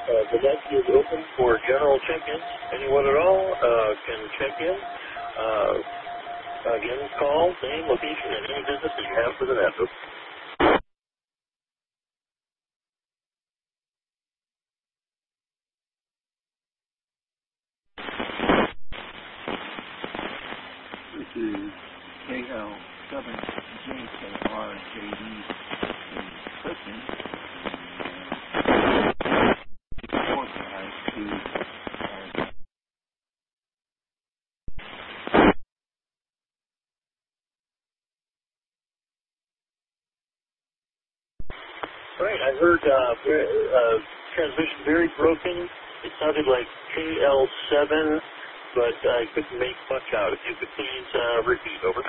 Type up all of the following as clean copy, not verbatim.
The net is open for general check-ins. Anyone at all can check in. Again, call, name, location, and any business that you have for the net. This is KL7JKRJD in Clifton. Right, I heard transmission very broken. It sounded like KL7, but I couldn't make much out. If you could please repeat, over.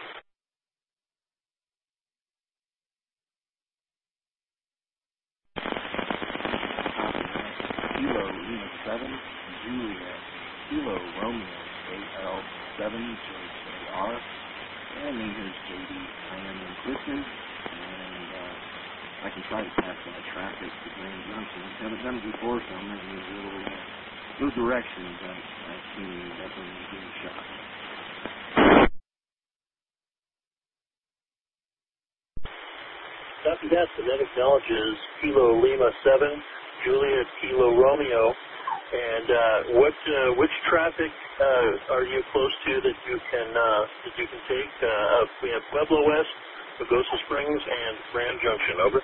Kilo Lima 7, Juliet, Kilo Romeo, AL7, JKR, and then here's JD. I am in Clifton, and I can try to pass my traffic to Grand Junction. I haven't done it before, so I'm going to use a little directions. I can definitely give it a shot. Copy that. The net acknowledges Kilo Lima 7, Juliet, Kilo Romeo. And which traffic are you close to that you can take? We have Pueblo West, Pagosa Springs, and Grand Junction. Over.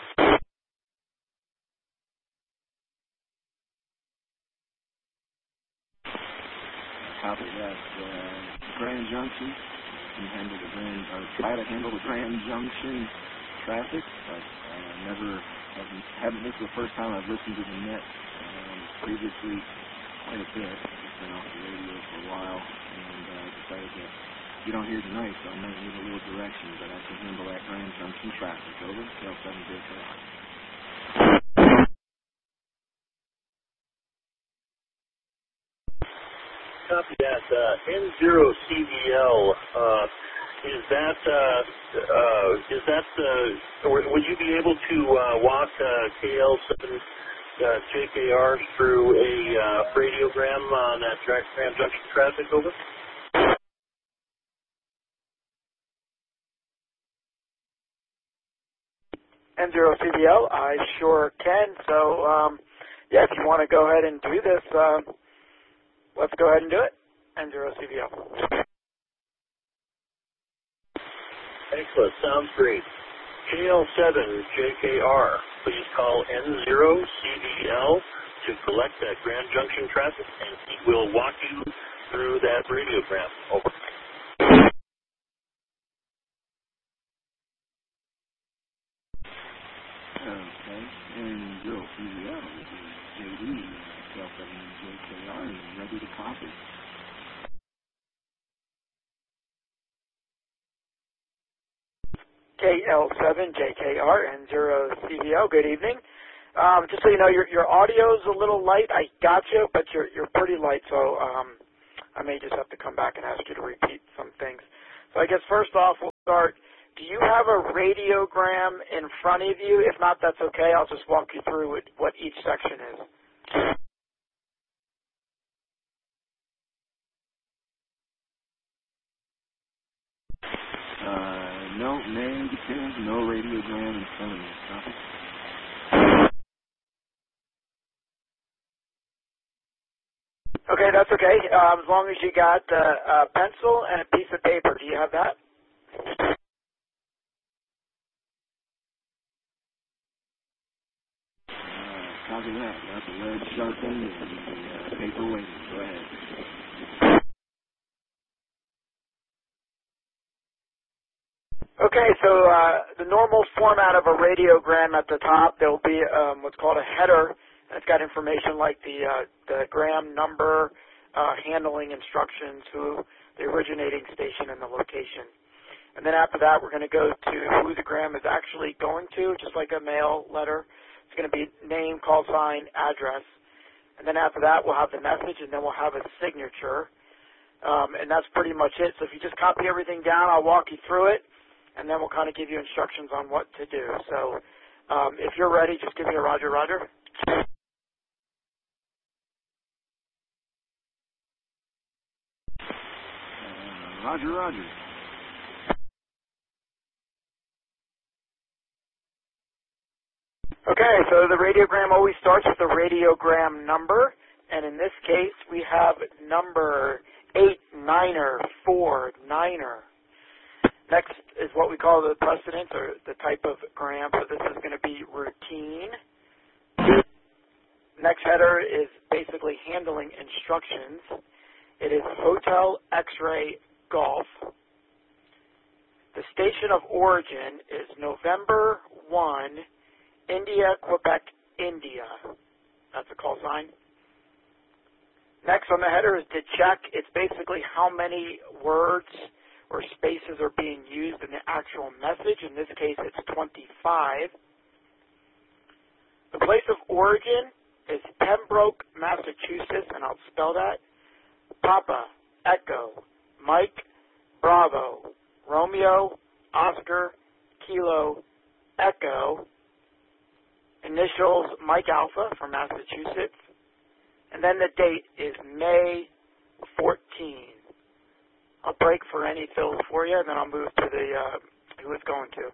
Copy that. Grand Junction. Can handle the try to handle the Grand Junction traffic, but haven't. This is the first time I've listened to the net. Previously, quite a bit. It's been off the radio for a while, and decided to get on here tonight, so I might need a little direction, but I can handle that Grand Junction traffic. Over. KL7JKR. Copy that. N0CVL. Would you be able to walk KL7 JKR through a radiogram on that Grand Junction traffic? Over. N0CVL, I sure can. So, yeah, if you want to go ahead and do this, let's go ahead and do it. N0CVL. Excellent. Sounds great. KL7JKR, please call N0CVL to collect that Grand Junction traffic, and he will walk you through that radiogram. Over. Okay. N0CVL, this is JD, KL7JKR, and ready to copy. KL7JKR and N0CVL. Good evening. Just so you know, your audio's a little light. I got you, but you're pretty light, so I may just have to come back and ask you to repeat some things. So I guess first off, we'll start. Do you have a radiogram in front of you? If not, that's okay. I'll just walk you through what each section is. No, negative, no radiogram in front of me. Copy. Okay, that's okay. As long as you got a pencil and a piece of paper. Do you have that? Copy that. Got the lead sharpened and the paper waiting. Go ahead. Okay, so the normal format of a radiogram, at the top there will be what's called a header, and it's got information like the gram number, handling instructions, the originating station, and the location. And then after that, we're going to go to who the gram is actually going to, just like a mail letter. It's going to be name, call sign, address. And then after that, we'll have the message, and then we'll have a signature. And that's pretty much it. So if you just copy everything down, I'll walk you through it, and then we'll kind of give you instructions on what to do. So if you're ready, just give me a roger, roger. Roger, roger. Okay, so the radiogram always starts with the radiogram number, and in this case we have number 8949er. Next is what we call the precedence, or the type of gram, so this is going to be routine. Next header is basically handling instructions. It is Hotel X-Ray Golf. The station of origin is November 1, India, Quebec, India. That's a call sign. Next on the header is to check. It's basically how many words or spaces are being used in the actual message. In this case, it's 25. The place of origin is Pembroke, Massachusetts, and I'll spell that. Papa, Echo, Mike, Bravo, Romeo, Oscar, Kilo, Echo, initials Mike Alpha from Massachusetts, and then the date is May 14. I'll break for any fills for you, and then I'll move to the who it's going to.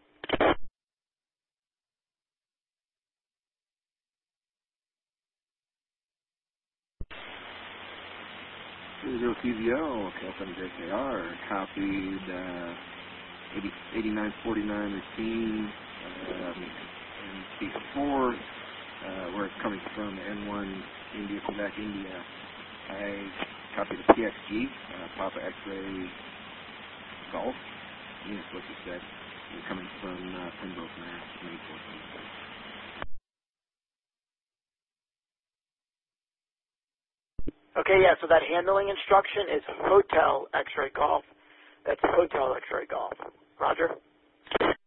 Zero TVO, Kelton JKR, copied 8949 routine, and before where it's coming from, N1 India, Quebec, India. I copied the PXG, Papa X-Ray Golf. That's what you said. You're coming from Pembroke, Mass. May 14th. Okay, yeah, so that handling instruction is Hotel X-Ray Golf. That's Hotel X-Ray Golf. Roger?